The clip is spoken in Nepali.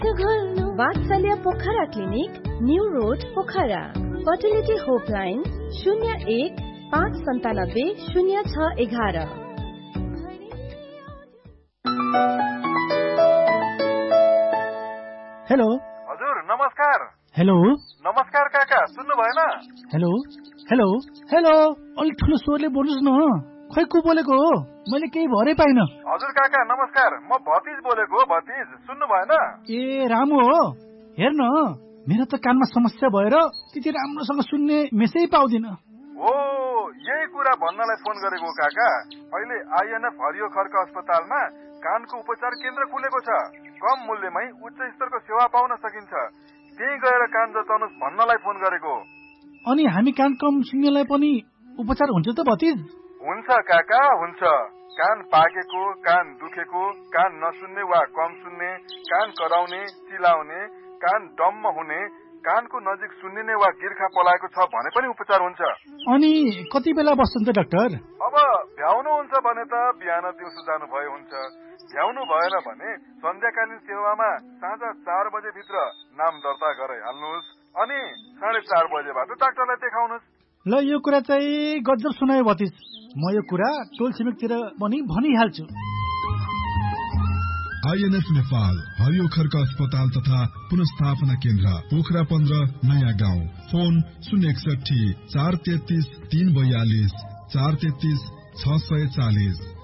वात्सल्य Pokhara clinic, new road Pokhara. Fertility होपलाइन 01-597-0611। Hello हजुर नमस्कार। हेलो नमस्कार काका, सुन्नु भएन? हेलो हेलो हेलो अलिक ठुलो स्वरले बोल्नुहोस् न। खै को बोलेको हो? मैले केही भरै पाइन। हजुर काका नमस्कार, म भतिज बोलेको हो। भतिज सुन्नु भएन? ए रामु हो। हेर्न मेरो त कानमा समस्या भएर त्यति राम्रोसँग सुन्ने मेसै पाउँदिन। हो, यही कुरा भन्नलाई फोन गरेको काका। अहिले आइएनएफ हरियो खर्क अस्पतालमा कानको उपचार केन्द्र खुलेको छ। कम मूल्यमै उच्च स्तरको सेवा पाउन सकिन्छ। त्यही गएर कान जचाउनुहोस् भन्नलाई फोन गरेको। अनि हामी कान कम सुन्नेलाई पनि उपचार हुन्छ त भतिज? हुन्छ काका, हुन्छ। कान पाकेको, कान दुखेको, कान नसुन्ने वा कम सुन्ने, कान कराउने, चिलाउने, कान डम्म हुने, कानको नजिक सुन्निने वा गिर्खा पलाएको छ भने पनि उपचार हुन्छ। अनि कति बेला बस्छन् त डाक्टर? अब भ्याउनुहुन्छ भने त बिहान दिउँसो जानुभयो हुन्छ। भ्याउनु भएन भने सन्ध्याकालीन सेवामा साँझ 4 बजे भित्र नाम दर्ता गराइहाल्नुहोस्। अनि 4:30 बजेबाट डाक्टरलाई देखाउनुहोस्। ल यो कुरा चाहिँ गजब सुनायो भतिज। म यो कुरा टोल छिमेकतिर पनि भनिहाल्छु। आइएनएफ नेपाल हरियो खर्क अस्पताल तथा पुनस्थापना केन्द्र पोखरा 15 नयाँ गाउँ। फोन 061 433 342 433 640।